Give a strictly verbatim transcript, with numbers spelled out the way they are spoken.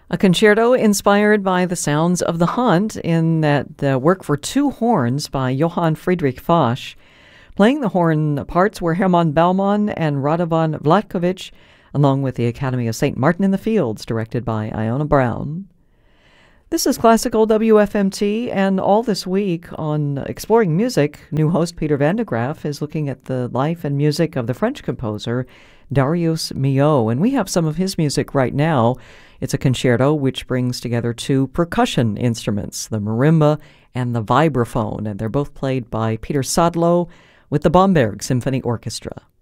A concerto inspired by the sounds of the hunt in that uh, work for two horns by Johann Friedrich Foch. Playing the horn parts were Hermann Baumann and Radovan Vlatkovich, along with the Academy of Saint Martin in the Fields, directed by Iona Brown. This is Classical W F M T, and all this week on Exploring Music, new host Peter Van de Graaff is looking at the life and music of the French composer Darius Milhaud, and we have some of his music right now. It's a concerto which brings together two percussion instruments, the marimba and the vibraphone, and they're both played by Peter Sadlo with the Bamberg Symphony Orchestra.